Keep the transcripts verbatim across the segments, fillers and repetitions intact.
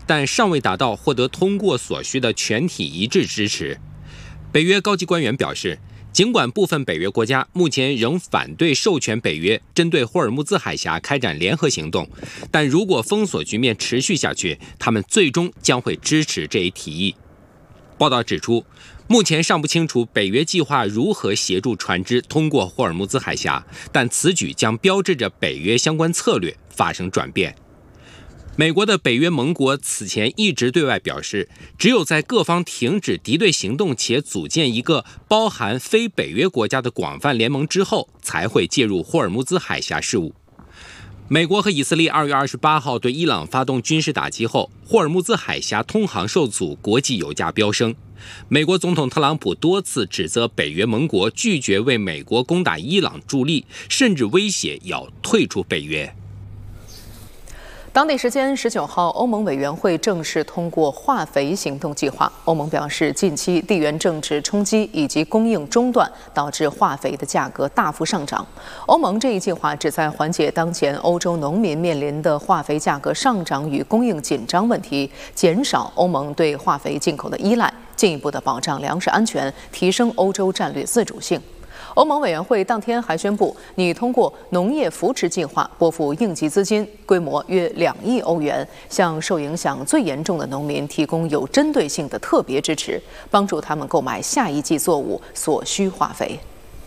但尚未达到获得通过所需的全体一致支持。北约高级官员表示，尽管部分北约国家目前仍反对授权北约针对霍尔木兹海峡开展联合行动，但如果封锁局面持续下去，他们最终将会支持这一提议。报道指出，目前尚不清楚北约计划如何协助船只通过霍尔木兹海峡，但此举将标志着北约相关策略发生转变。美国的北约盟国此前一直对外表示，只有在各方停止敌对行动且组建一个包含非北约国家的广泛联盟之后，才会介入霍尔木兹海峡事务。美国和以色列二月二十八号对伊朗发动军事打击后，霍尔木兹海峡通航受阻，国际油价飙升。美国总统特朗普多次指责北约盟国拒绝为美国攻打伊朗助力，甚至威胁要退出北约。 当地时间十九号，欧盟委员会正式通过化肥行动计划。欧盟表示，近期地缘政治冲击以及供应中断导致化肥的价格大幅上涨。欧盟这一计划旨在缓解当前欧洲农民面临的化肥价格上涨与供应紧张问题，减少欧盟对化肥进口的依赖，进一步的保障粮食安全，提升欧洲战略自主性。欧盟委员会当天还宣布，拟通过农业扶持计划拨付应急资金，规模约两亿欧元，向受影响最严重的农民提供有针对性的特别支持，帮助他们购买下一季作物所需化肥。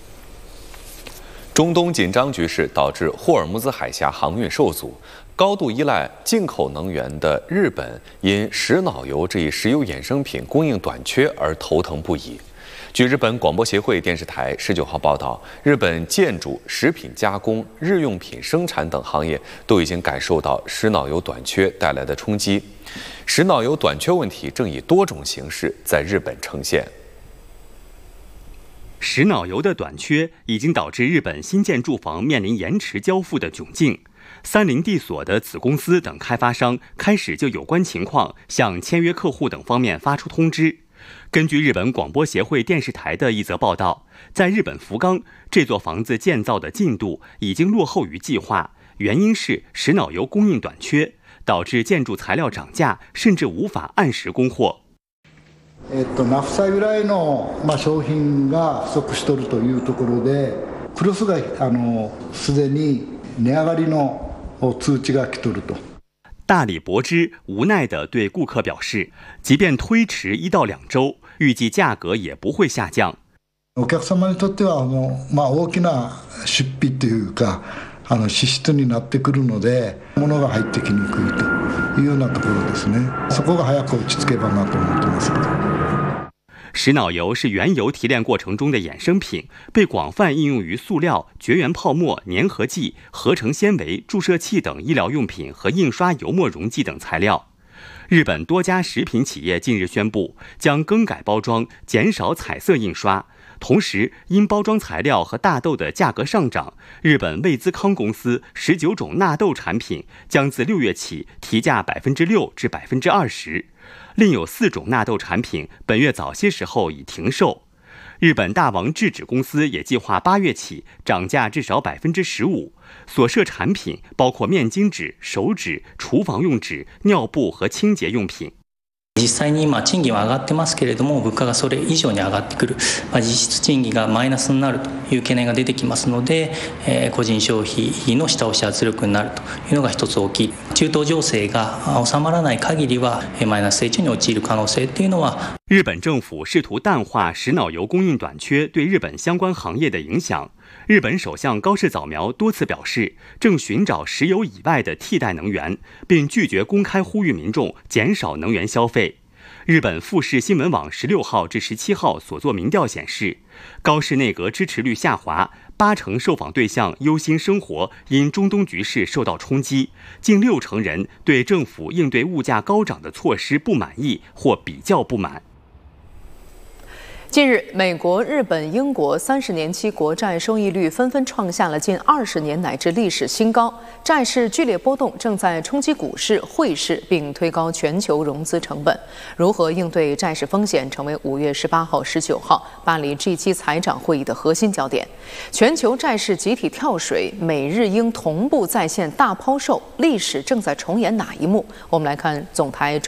中东紧张局势导致霍尔木兹海峡航运受阻，高度依赖进口能源的日本因石脑油这一石油衍生品供应短缺而头疼不已。据日本广播协会电视台十九号报道，日本建筑、食品加工、日用品生产等行业都已经感受到石脑油短缺带来的冲击。石脑油短缺问题正以多种形式在日本呈现。 石脑油的短缺已经导致日本新建住房面临延迟交付的窘境。三菱地所的子公司等开发商开始就有关情况向签约客户等方面发出通知。根据日本广播协会电视台的一则报道，在日本福冈，这座房子建造的进度已经落后于计划，原因是石脑油供应短缺，导致建筑材料涨价，甚至无法按時供貨。 えっとナフサ由来のまあ商品が不足しとるというところで、クロスがあのすでに値上がりの通知が来とると。 大理博之无奈地对顾客表示，即便推迟一到两周，预计价格也不会下降。 お客様にとってはあのまあ大きな出費というか、あの支出になってくるので、物が入ってきにくいというようなところですね。そこが早く落ち着けばなと思ってます。 石脑油是原油提炼过程中的衍生品，被广泛应用于塑料、绝缘泡沫、粘合剂、合成纤维、注射器等医疗用品和印刷油墨溶剂等材料。日本多家食品企业近日宣布将更改包装，减少彩色印刷。同时，因包装材料和大豆的价格上涨，日本味滋康公司十九种纳豆产品将自六月起提价百分之六至百分之二十。另有四种纳豆产品本月早些时候已停售。日本大王制纸公司也计划八月起涨价至少百分之十五，所涉产品包括面巾纸、手纸、厨房用纸、尿布和清洁用品。 実際に今賃金は上がってますけれども、物価がそれ以上に上がってくる、まあ、実質賃金がマイナスになるという懸念が出てきますので、えー、個人消費の下押し圧力になるというのが一つ大きい。中東情勢が収まらない限りはマイナス成長に陥る可能性というのは。 日本政府试图淡化石脑油供应短缺对日本相关行业的影响。日本首相高市早苗多次表示，正寻找石油以外的替代能源，并拒绝公开呼吁民众减少能源消费。日本富士新闻网十六号至十七号所做民调显示，高市内阁支持率下滑，八成受访对象忧心生活因中东局势受到冲击，近六成人对政府应对物价高涨的措施不满意或比较不满。 近日，美国、日本、英国三十年期国债收益率纷纷创下了近二十年乃至历史新高，债市剧烈波动正在冲击股市、汇市，并推高全球融资成本。如何应对债市风险，成为五月十八号、十九号巴黎 G 七 财长会议的核心焦点。全球债市集体跳水，美日英同步再现大抛售，历史正在重演哪一幕？我们来看总台。